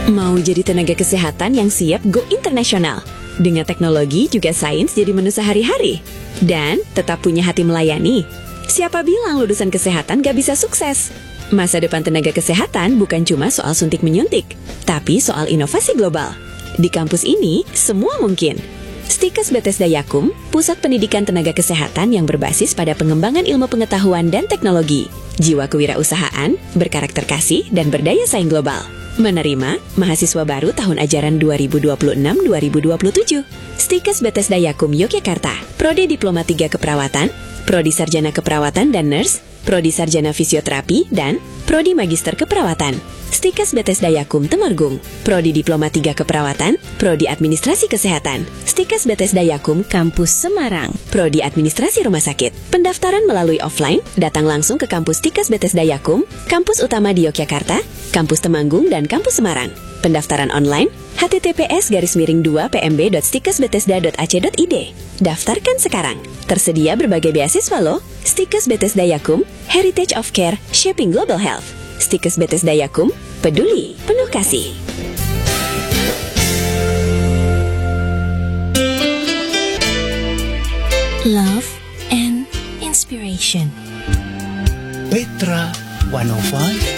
Mau jadi tenaga kesehatan yang siap go internasional? Dengan teknologi juga sains jadi menu sehari-hari. Dan tetap punya hati melayani? Siapa bilang lulusan kesehatan gak bisa sukses? Masa depan tenaga kesehatan bukan cuma soal suntik-menyuntik, tapi soal inovasi global. Di kampus ini, semua mungkin. Stikes Bethesda Yakum, pusat pendidikan tenaga kesehatan yang berbasis pada pengembangan ilmu pengetahuan dan teknologi, jiwa kewirausahaan, berkarakter kasih, dan berdaya saing global. Menerima mahasiswa baru tahun ajaran 2026-2027. Stikes Bethesda Yakum Yogyakarta, Prodi Diploma 3 Keperawatan, Prodi Sarjana Keperawatan dan Nurse, Prodi Sarjana Fisioterapi, dan Prodi Magister Keperawatan. Stikes Bethesda Yakum Temanggung, Prodi Diploma 3 Keperawatan, Prodi Administrasi Kesehatan. Stikes Bethesda Yakum Kampus Semarang, Prodi Administrasi Rumah Sakit. Pendaftaran melalui offline, datang langsung ke kampus Stikes Bethesda Yakum, kampus utama di Yogyakarta, kampus Temanggung, dan kampus Semarang. Pendaftaran online, https://pmb.stikesbethesda.ac.id. Daftarkan sekarang. Tersedia berbagai beasiswa loh. Stikes Bethesda Yakum, Heritage of Care, Shaping Global Health. Stikes Bethesda Yakum, peduli, penuh kasih. Love and inspiration. Petra 105